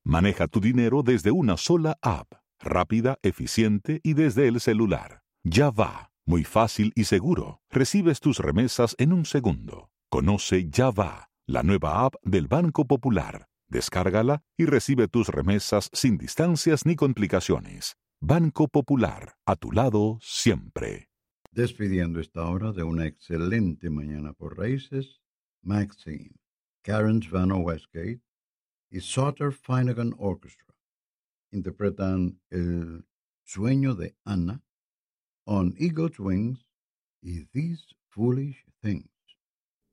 Maneja tu dinero desde una sola app, rápida, eficiente y desde el celular. Ya va, muy fácil y seguro. Recibes tus remesas en un segundo. Conoce Ya va, la nueva app del Banco Popular. Descárgala y recibe tus remesas sin distancias ni complicaciones. Banco Popular, a tu lado siempre. Despidiendo esta hora de una excelente mañana por raíces, Maxine, Karen Svano Westgate y Sutter Finnegan Orchestra interpretan El sueño de Anna, On Eagle's Wings y These Foolish Things.